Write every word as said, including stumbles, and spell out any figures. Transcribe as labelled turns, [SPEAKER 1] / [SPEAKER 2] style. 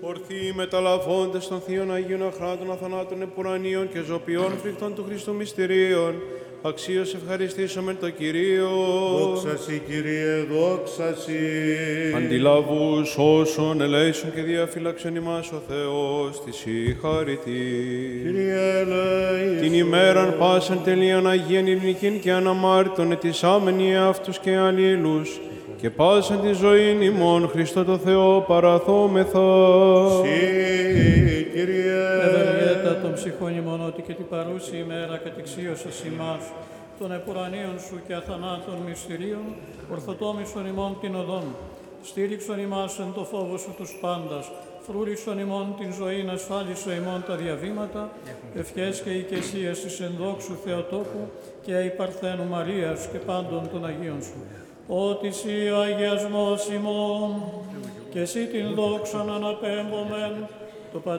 [SPEAKER 1] Ορθοί μεταλαβώντες των θείων Αγίων Αχράντων αθανάτων επουρανίων και ζωπιών φρικτών του Χριστού μυστηρίων, αξίως ευχαριστήσομεν το Κυρίο.
[SPEAKER 2] Δόξα σοι, Κύριε, δόξα σοι.
[SPEAKER 1] Αντιλαβούς όσων ελέησον και διαφύλαξον ημάς ο Θεός της η χαρητή.
[SPEAKER 2] Κύριε, ελέησον.
[SPEAKER 1] Την ημέραν πάσαν τελείαν Αγίαν ειρηνικήν και αναμάρτητον ετισάμενοι εαυτούς και αλλήλους και πάσαν τη ζωήν ημών Χριστό το Θεό παραθόμεθα.
[SPEAKER 2] Συ, Κύριε.
[SPEAKER 3] Ευεργέτα των ψυχών ημών ότι και την παρούση ημέρα κατεξίωσας ημάς των επουρανίων σου και αθανάτων μυστηρίων, ορθοτόμησον ημών την οδόν. Στήριξον ημάς εν το φόβο σου τους πάντας, φρούρισον ημών την ζωήν, ασφάλισον ημών τα διαβήματα, ευχές και οικεσίες της ενδόξου Θεοτόκου και ει Παρθένου Μαρίας και πάντων των Αγίων σου. Ότι σοι ο αγιασμός ημών και εσύ την δόξαν αναπέμπομεν, το